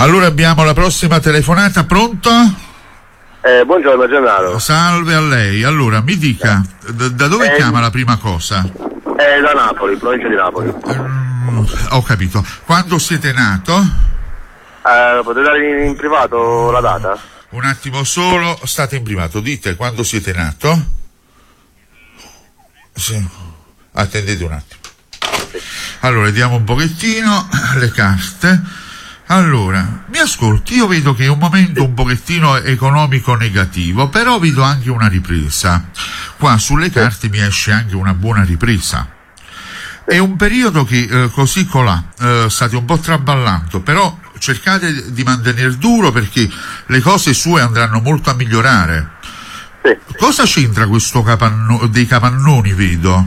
Allora abbiamo la prossima telefonata, pronto? Buongiorno Gennaro. Salve a lei. Allora mi dica, da dove chiama la prima cosa? Da Napoli, provincia di Napoli. Ho capito. Quando siete nato? Potete dare in privato la data? Un attimo solo, state in privato, dite quando siete nato? Sì. Attendete un attimo. Allora, vediamo un pochettino le carte. Allora, mi ascolti, io vedo che è un momento un pochettino economico negativo, però vedo anche una ripresa. Qua sulle carte mi esce anche una buona ripresa. È un periodo che così colà state un po' traballando, però cercate di mantenere duro perché le cose sue andranno molto a migliorare. Sì. Cosa c'entra questo dei capannoni, vedo?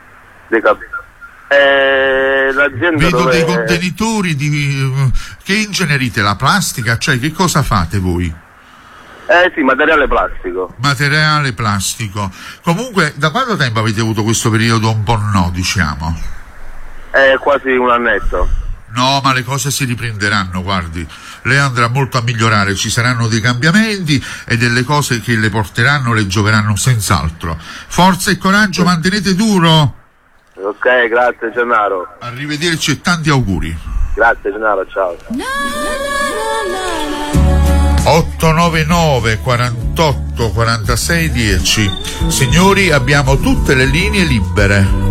L'azienda Vedo dove... dei contenitori che ingenerite la plastica, cioè che cosa fate voi? Sì, materiale plastico. Materiale plastico. Comunque, da quanto tempo avete avuto questo periodo un po' diciamo? Quasi un annetto. No, ma le cose si riprenderanno, guardi. Lei andrà molto a migliorare, ci saranno dei cambiamenti e delle cose che le porteranno, le gioveranno senz'altro. Forza e coraggio, mantenete duro. Ok, grazie Gennaro. Arrivederci e tanti auguri. Grazie Gennaro, ciao. 899 48 46 10. Signori, abbiamo tutte le linee libere.